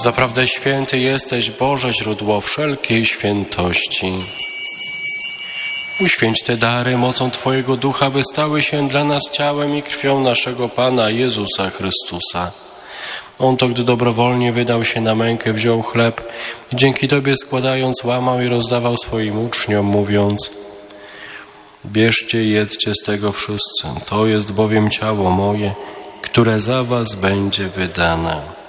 Zaprawdę święty jesteś, Boże, źródło wszelkiej świętości. Uświęć te dary mocą Twojego Ducha, by stały się dla nas ciałem i krwią naszego Pana Jezusa Chrystusa. On to, gdy dobrowolnie wydał się na mękę, wziął chleb i dzięki Tobie składając łamał i rozdawał swoim uczniom, mówiąc: bierzcie i jedzcie z tego wszyscy, to jest bowiem ciało moje, które za was będzie wydane.